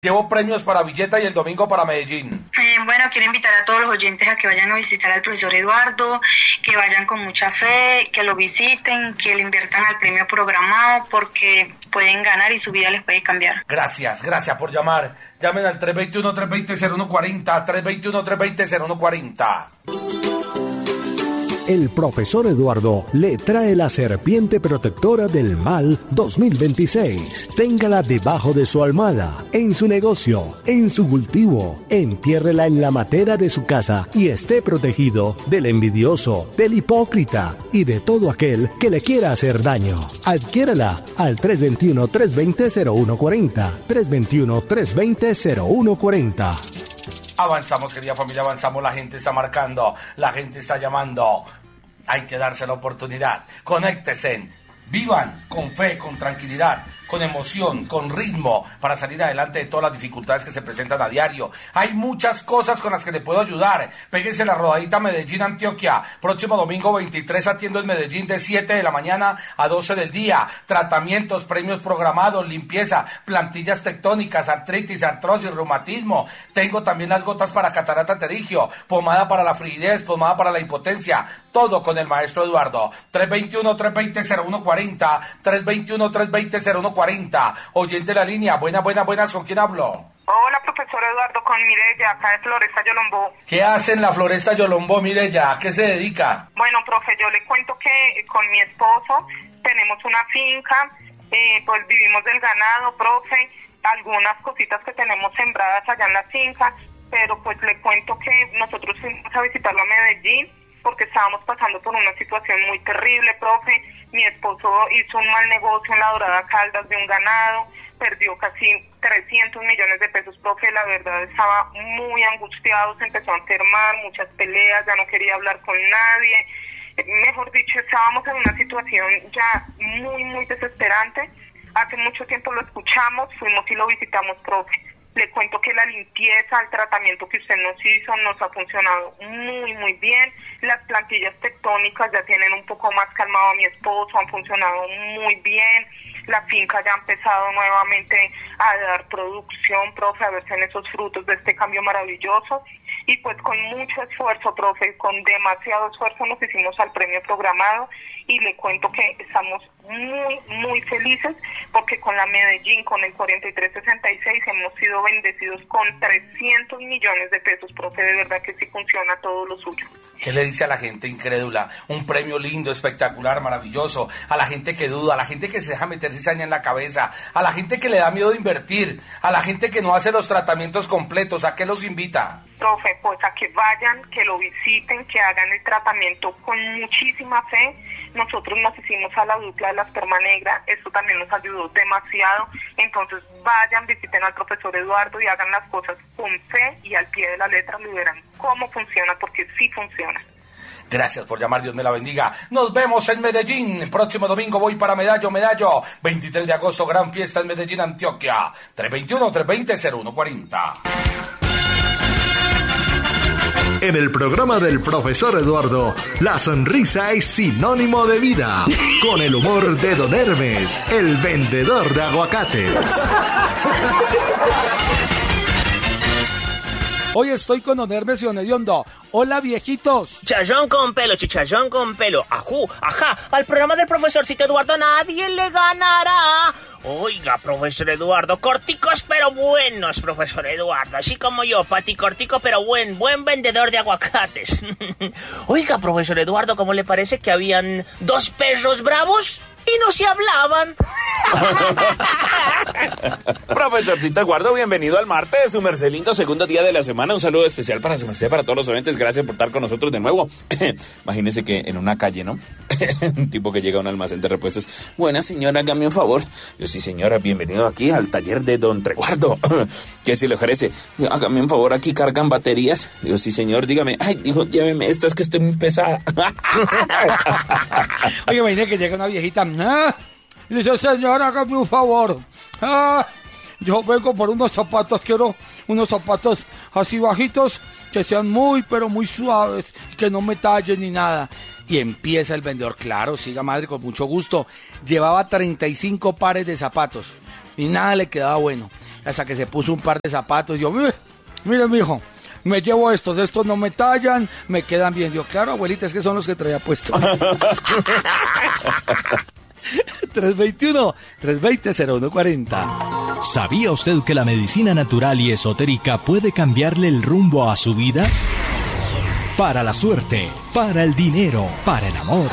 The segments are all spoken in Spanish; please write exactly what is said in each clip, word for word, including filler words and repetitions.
Llevo premios para Villeta y el domingo para Medellín. Eh, bueno, quiero invitar a todos los oyentes a que vayan a visitar al profesor Eduardo, que vayan con mucha fe, que lo visiten, que le inviertan al premio programado, porque pueden ganar y su vida les puede cambiar. Gracias, gracias por llamar. Llamen al tres dos uno, tres dos cero, cero uno cuatro cero, tres dos uno, tres dos cero, cero uno cuatro cero. El profesor Eduardo le trae la serpiente protectora del mal dos mil veintiséis. Téngala debajo de su almohada, en su negocio, en su cultivo. Entiérrela en la matera de su casa y esté protegido del envidioso, del hipócrita y de todo aquel que le quiera hacer daño. Adquiérala al tres dos uno, tres dos cero, cero uno cuatro cero, tres dos uno, tres dos cero, cero uno cuatro cero. Avanzamos, querida familia, avanzamos. La gente está marcando, la gente está llamando. Hay que darse la oportunidad. Conéctese, vivan con fe, con tranquilidad, con emoción, con ritmo, para salir adelante de todas las dificultades que se presentan a diario. Hay muchas cosas con las que le puedo ayudar. Péguese la rodadita Medellín, Antioquia. Próximo domingo veintitrés atiendo en Medellín de siete de la mañana a doce del día. Tratamientos, premios programados, limpieza, plantillas tectónicas, artritis, artrosis, reumatismo. Tengo también las gotas para catarata pterigio, pomada para la frigidez, pomada para la impotencia. Todo con el maestro Eduardo. tres dos uno, tres dos cero, cero uno cuatro cero, tres dos uno, tres dos cero, cero uno cuatro cero. Oyente de la línea, buenas, buenas, buenas, ¿con quién hablo? Hola, profesor Eduardo, con Mireya, acá de Floresta Yolombó. ¿Qué hace en la Floresta Yolombó, Mireya? ¿A qué se dedica? Bueno, profe, yo le cuento que con mi esposo tenemos una finca, eh, pues vivimos del ganado, profe, algunas cositas que tenemos sembradas allá en la finca, pero pues le cuento que nosotros fuimos a visitarlo a Medellín porque estábamos pasando por una situación muy terrible, profe. Mi esposo hizo un mal negocio en la Dorada Caldas de un ganado, perdió casi trescientos millones de pesos, profe. La verdad estaba muy angustiado, se empezó a enfermar, muchas peleas, ya no quería hablar con nadie. Mejor dicho, estábamos en una situación ya muy, muy desesperante. Hace mucho tiempo lo escuchamos, fuimos y lo visitamos, profe. Le cuento que la limpieza, el tratamiento que usted nos hizo nos ha funcionado muy, muy bien. Las plantillas tectónicas ya tienen un poco más calmado a mi esposo, han funcionado muy bien. La finca ya ha empezado nuevamente a dar producción, profe, a verse en esos frutos de este cambio maravilloso. Y pues con mucho esfuerzo, profe, con demasiado esfuerzo nos hicimos al premio programado y le cuento que estamos muy, muy felices porque con la Medellín, con el cuarenta y tres sesenta y seis, hemos sido bendecidos con trescientos millones de pesos, profe, de verdad que sí funciona todo lo suyo. ¿Qué le dice a la gente incrédula? Un premio lindo, espectacular, maravilloso. A la gente que duda, a la gente que se deja meter cizaña en la cabeza, a la gente que le da miedo de invertir, a la gente que no hace los tratamientos completos. ¿A qué los invita? Profe, pues a que vayan, que lo visiten, que hagan el tratamiento con muchísima fe. Nosotros nos hicimos a la dupla de la esperma negra, esto también nos ayudó demasiado. Entonces vayan, visiten al profesor Eduardo y hagan las cosas con fe y al pie de la letra, y verán cómo funciona, porque sí funciona. Gracias por llamar, Dios me la bendiga. Nos vemos en Medellín. Próximo domingo voy para Medallo, Medallo. veintitrés de agosto, gran fiesta en Medellín, Antioquia. tres dos uno, tres dos cero, cero uno cuatro cero. En el programa del profesor Eduardo, la sonrisa es sinónimo de vida. Con el humor de Don Hermes, el vendedor de aguacates. Hoy estoy con Don Hermes y Don Hediondo. Hola, viejitos. Chicharrón con pelo, chicharrón con pelo. Ajú, ajá. Al programa del profesorcito Eduardo nadie le ganará. Oiga, profesor Eduardo, corticos pero buenos, profesor Eduardo. Así como yo, pati cortico pero buen, buen vendedor de aguacates. Oiga, profesor Eduardo, ¿cómo le parece que habían dos perros bravos y no se hablaban? Profesorcito Eduardo, bienvenido al martes, su merced lindo, segundo día de la semana. Un saludo especial para su merced, para todos los oyentes. Gracias por estar con nosotros de nuevo. Imagínese que en una calle, ¿no? Un tipo que llega a un almacén de repuestos. Buena señora, hágame un favor. Yo, sí señora, bienvenido aquí al taller de Don Treguardo. ¿Qué se le ofrece? Digo, hágame un favor, aquí cargan baterías. Digo, sí señor, dígame. Ay, dijo, lléveme estas que estoy muy pesada. Oye, imagínate que llega una viejita. ¿Ah? Y dice, señora, hágame un favor. Ah, yo vengo por unos zapatos, quiero unos zapatos así bajitos, que sean muy, pero muy suaves, que no me tallen ni nada. Y empieza el vendedor, claro, siga madre, con mucho gusto. Llevaba treinta y cinco pares de zapatos. y nada le quedaba bueno. Hasta que se puso un par de zapatos y yo, mire, mire mijo, me llevo estos, estos no me tallan, me quedan bien. Yo, claro, abuelita, es que son los que traía puestos. tres veintiuno, tres veinte, cero uno cuarenta. ¿Sabía usted que la medicina natural y esotérica puede cambiarle el rumbo a su vida? Para la suerte, para el dinero, para el amor.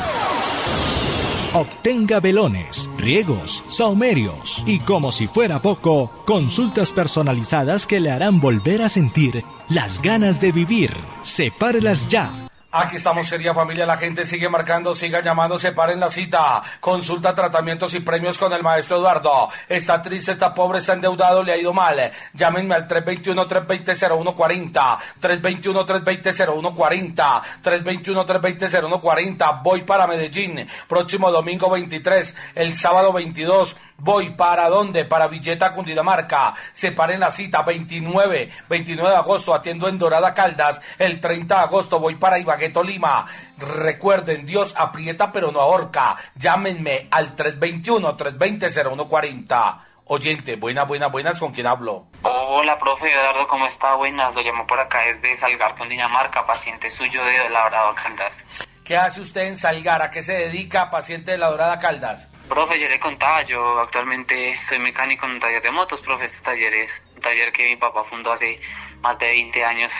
Obtenga velones, riegos, sahumerios y, como si fuera poco, consultas personalizadas que le harán volver a sentir las ganas de vivir. Sepárelas ya. Aquí estamos, querida familia, la gente sigue marcando, siga llamando, separen la cita. Consulta, tratamientos y premios con el maestro Eduardo. Está triste, está pobre, está endeudado, le ha ido mal. Llámenme al tres veintiuno, tres veinte, cero uno cuarenta, tres veintiuno, tres veinte, cero uno cuarenta, tres veintiuno, tres veinte, cero uno cuarenta. Voy para Medellín, próximo domingo veintitrés, el sábado veintidós. Voy para ¿dónde? Para Villeta, Cundinamarca. Separen la cita, veintinueve, veintinueve de agosto, atiendo en Dorada Caldas. El treinta de agosto voy para Ibagué, Tolima. Recuerden, Dios aprieta pero no ahorca. Llámenme al tres veintiuno, tres veinte, cero uno cuarenta. Oyente, buenas, buenas, buenas, ¿con quién hablo? Hola, profe Eduardo, ¿cómo está? Buenas, lo llamo por acá desde Salgar, Cundinamarca, paciente suyo de La Dorada Caldas. ¿Qué hace usted en Salgar? ¿A qué se dedica, paciente de La Dorada Caldas? Profe, yo le contaba, yo actualmente soy mecánico en un taller de motos, profe. Este taller es un taller que mi papá fundó hace más de veinte años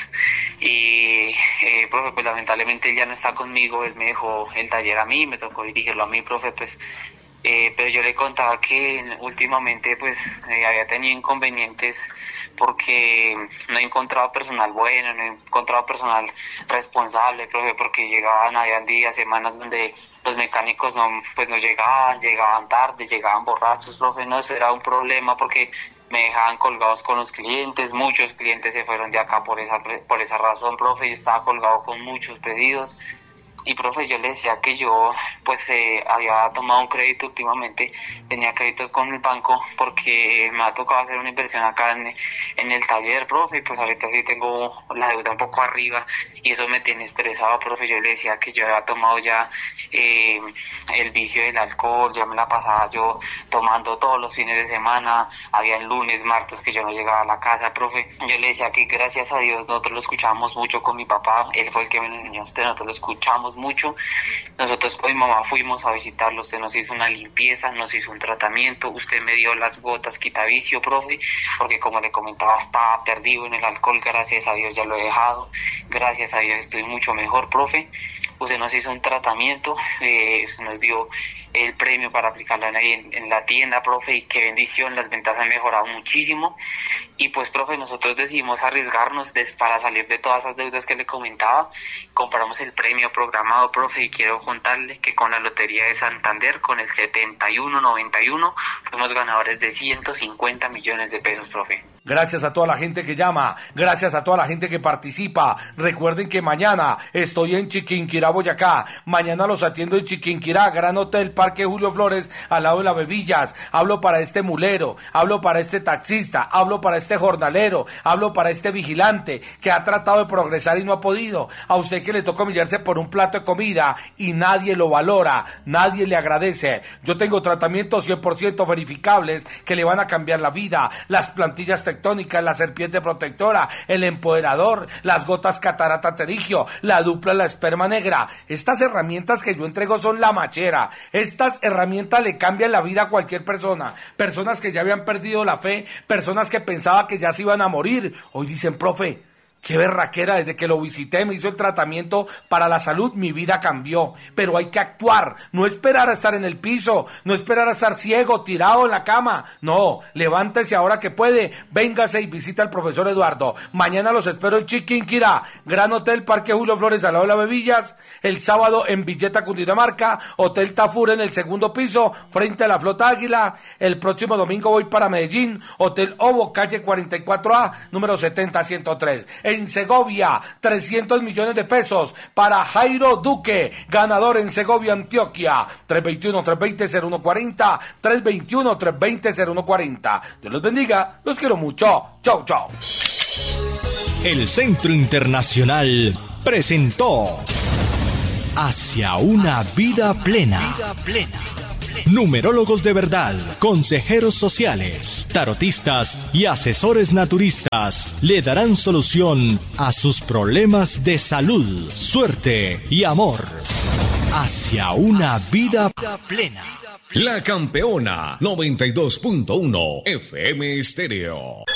y, eh, profe, pues lamentablemente él ya no está conmigo, él me dejó el taller a mí, me tocó dirigirlo a mí, profe, pues, eh, pero yo le contaba que últimamente, pues, eh, había tenido inconvenientes porque no he encontrado personal bueno, no he encontrado personal responsable, profe, porque llegaban, habían días, semanas donde los mecánicos no, pues no llegaban, llegaban tarde, llegaban borrachos, profe, no, eso era un problema porque me dejaban colgados con los clientes, muchos clientes se fueron de acá por esa, por esa razón, profe, yo estaba colgado con muchos pedidos. Y profe, yo le decía que yo pues eh, había tomado un crédito últimamente, tenía créditos con el banco porque me ha tocado hacer una inversión acá en, en el taller, profe, y pues ahorita sí tengo la deuda un poco arriba y eso me tiene estresado, profe. Yo le decía que yo había tomado ya eh, el vicio del alcohol, ya me la pasaba yo tomando todos los fines de semana, había lunes, martes que yo no llegaba a la casa, profe. Yo le decía que gracias a Dios nosotros lo escuchamos mucho con mi papá, él fue el que me enseñó a usted, nosotros lo escuchamos mucho. Nosotros con mi mamá fuimos a visitarlo, usted nos hizo una limpieza, nos hizo un tratamiento, usted me dio las gotas quitavicio, profe, porque como le comentaba estaba perdido en el alcohol, gracias a Dios ya lo he dejado, gracias a Dios estoy mucho mejor, profe. Usted nos hizo un tratamiento, eh, usted nos dio el premio para aplicarlo ahí en, en la tienda, profe, y qué bendición, las ventas han mejorado muchísimo. Y pues, profe, nosotros decidimos arriesgarnos des, para salir de todas esas deudas que le comentaba. Compramos el premio programado, profe, y quiero contarle que con la Lotería de Santander, con el setenta y uno noventa y uno, fuimos ganadores de ciento cincuenta millones de pesos, profe. Gracias a toda la gente que llama, gracias a toda la gente que participa. Recuerden que mañana estoy en Chiquinquirá, Boyacá. Mañana los atiendo en Chiquinquirá, Gran Hotel Parque Julio Flores, al lado de las Bebillas. Hablo para este mulero, hablo para este taxista, hablo para este jornalero, hablo para este vigilante que ha tratado de progresar y no ha podido. A usted que le toca humillarse por un plato de comida y nadie lo valora, nadie le agradece. Yo tengo tratamientos cien por ciento verificables que le van a cambiar la vida. Las plantillas tectónicas, la serpiente protectora, el empoderador, las gotas catarata terigio, la dupla, la esperma negra. Estas herramientas que yo entrego son la machera. Estas herramientas le cambian la vida a cualquier persona. Personas que ya habían perdido la fe, personas que pensaban que ya se iban a morir. Hoy dicen, profe, qué berraquera, desde que lo visité, me hizo el tratamiento para la salud, mi vida cambió. Pero hay que actuar, no esperar a estar en el piso, no esperar a estar ciego, tirado en la cama. No, levántese ahora que puede, véngase y visita al profesor Eduardo. Mañana los espero en Chiquinquirá, Gran Hotel Parque Julio Flores, al lado de las Bebillas. El sábado en Villeta, Cundinamarca, Hotel Tafur en el segundo piso, frente a la Flota Águila. El próximo domingo voy para Medellín, Hotel Ovo, calle cuarenta y cuatro A, número setenta ciento tres. En Segovia, trescientos millones de pesos para Jairo Duque, ganador en Segovia, Antioquia. tres veintiuno, tres veinte, cero uno cuarenta, tres veintiuno, tres veinte, cero uno cuarenta. Dios los bendiga, los quiero mucho. Chau, chau. El Centro Internacional presentó Hacia una vida plena. numerólogos de verdad, consejeros sociales, tarotistas y asesores naturistas le darán solución a sus problemas de salud, suerte y amor hacia una vida plena. La Campeona noventa y dos punto uno F M Estéreo.